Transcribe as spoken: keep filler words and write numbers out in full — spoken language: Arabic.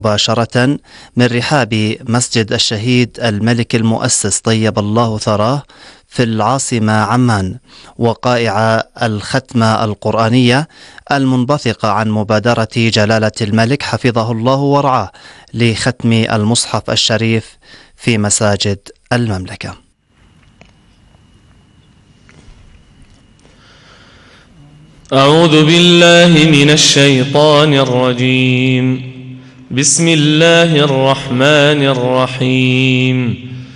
مباشرة من رحاب مسجد الشهيد الملك المؤسس طيب الله ثراه في العاصمة عمان، وقائع الختمة القرآنية المنبثقة عن مبادرة جلالة الملك حفظه الله ورعاه لختم المصحف الشريف في مساجد المملكة. أعوذ بالله من الشيطان الرجيم. بسم الله الرحمن الرحيم.